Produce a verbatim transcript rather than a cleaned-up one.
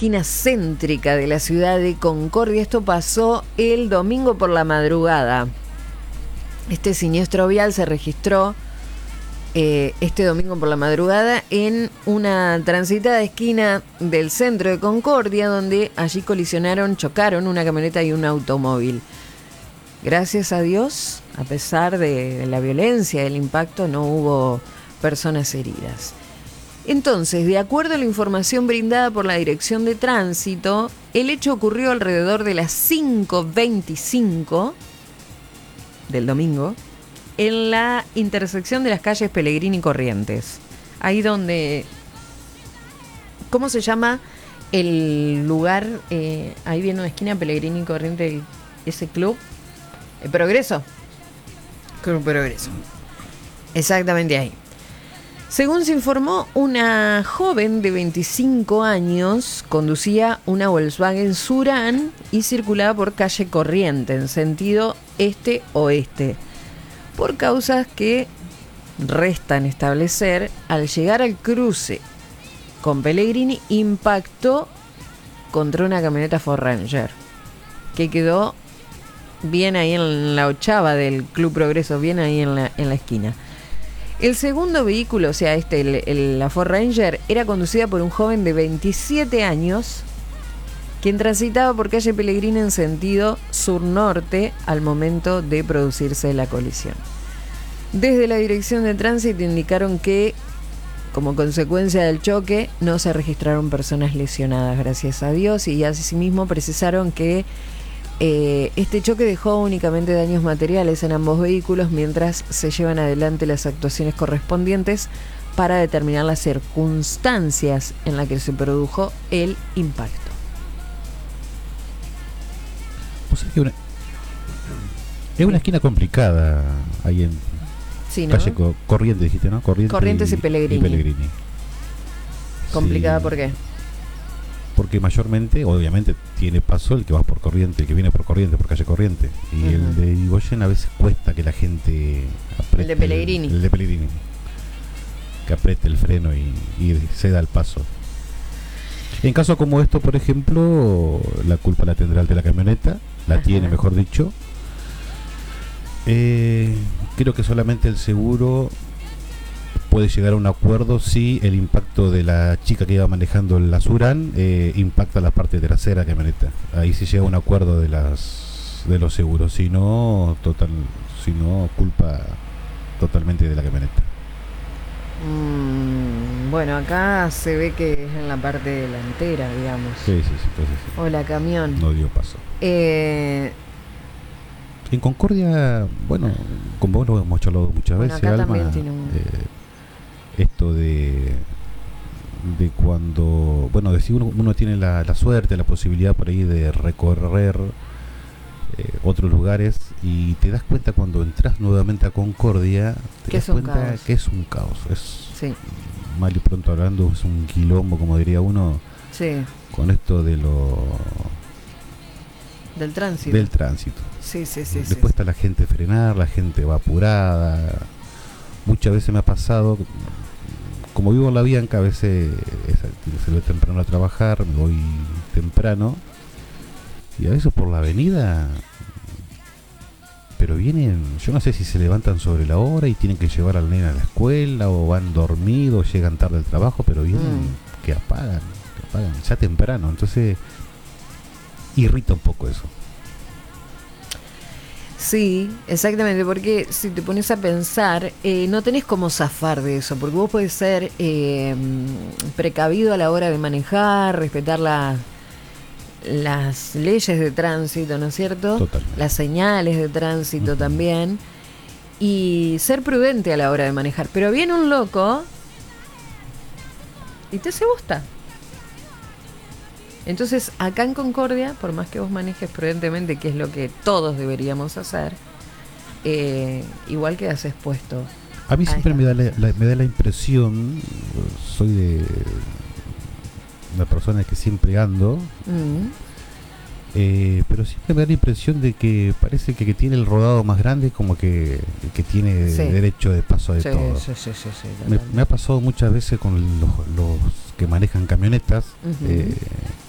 esquina céntrica de la ciudad de Concordia. Esto pasó el domingo por la madrugada. Este siniestro vial se registró eh, este domingo por la madrugada en una transitada esquina del centro de Concordia, donde allí colisionaron, chocaron una camioneta y un automóvil. Gracias a Dios, a pesar de la violencia del impacto, no hubo personas heridas. Entonces, de acuerdo a la información brindada por la Dirección de Tránsito, el hecho ocurrió alrededor de las cinco veinticinco del domingo en la intersección de las calles Pellegrini y Corrientes. Ahí donde... ¿Cómo se llama el lugar? Eh, ahí viene una esquina Pellegrini y Corrientes, ese club. El Progreso. Club Progreso. Exactamente ahí. Según se informó, una joven de veinticinco años conducía una Volkswagen Surán y circulaba por calle Corriente en sentido este-oeste. Por causas que restan establecer, al llegar al cruce con Pellegrini impactó contra una camioneta Ford Ranger que quedó bien ahí en la ochava del Club Progreso, bien ahí en la, en la esquina. El segundo vehículo, o sea, este, el, el, la Ford Ranger, era conducida por un joven de veintisiete años, quien transitaba por calle Pellegrini en sentido sur-norte al momento de producirse la colisión. Desde la Dirección de Tránsito indicaron que, como consecuencia del choque, no se registraron personas lesionadas, gracias a Dios, y asimismo precisaron que Eh, este choque dejó únicamente daños materiales en ambos vehículos mientras se llevan adelante las actuaciones correspondientes para determinar las circunstancias en las que se produjo el impacto. O sea que una, es una esquina complicada ahí en sí, ¿no? calle Co- Corrientes, dijiste, ¿no? Corriente Corrientes y, y, Pellegrini. y Pellegrini. ¿Complicada sí. por qué? Porque mayormente, obviamente, tiene paso el que va por Corriente, el que viene por Corriente, por calle Corriente. Y uh-huh. el de Irigoyen a veces cuesta que la gente apriete. El de Pellegrini. El, el de Pellegrini. Que apriete el freno y, y ceda el paso. En casos como esto, por ejemplo, la culpa la tendrá el de la camioneta, la uh-huh. tiene, mejor dicho. Eh, creo que solamente el seguro puede llegar a un acuerdo si el impacto de la chica que iba manejando la Surán eh, impacta la parte trasera de la camioneta. Ahí sí llega a un acuerdo de las de los seguros, si no total, si no culpa totalmente de la camioneta. Mm, bueno, acá se ve que es en la parte delantera, digamos. Sí, sí, sí. Entonces, sí. O la camión. No dio paso. Eh, en Concordia, bueno, con vos lo hemos charlado muchas bueno, veces, acá Alma. También tiene un... eh, esto de de cuando, bueno, de si uno, uno tiene la, la suerte, la posibilidad por ahí de recorrer eh, otros lugares y te das cuenta cuando entras nuevamente a Concordia, te das cuenta caos. que es un caos, es sí. mal y pronto hablando, es un quilombo, como diría uno, sí. con esto de lo del tránsito. Del tránsito. Sí, sí, sí. Después sí, está sí. la gente frenar, la gente va apurada. Muchas veces me ha pasado, como vivo en la Bianca, a veces se ve temprano a trabajar, me voy temprano y a veces por la avenida, pero vienen, yo no sé si se levantan sobre la hora y tienen que llevar al nene a la escuela o van dormidos, llegan tarde al trabajo, pero vienen mm. que apagan, que apagan ya temprano, entonces irrita un poco eso. Sí, exactamente, porque si te pones a pensar, eh, no tenés cómo zafar de eso, porque vos podés ser eh, precavido a la hora de manejar, respetar la, las leyes de tránsito, ¿no es cierto? Totalmente. Las señales de tránsito uh-huh. también, y ser prudente a la hora de manejar. Pero viene un loco y te hace bosta. Entonces, acá en Concordia, por más que vos manejes prudentemente, que es lo que todos deberíamos hacer, eh, igual quedas expuesto. A mí siempre me da la, la, me da la impresión, soy de una persona que siempre ando, mm. eh, pero siempre me da la impresión de que parece que, que tiene el rodado más grande, como que, que tiene sí. derecho de paso de sí, todo. Sí, sí, sí, sí, me, me ha pasado muchas veces con los, los que manejan camionetas, uh-huh. eh,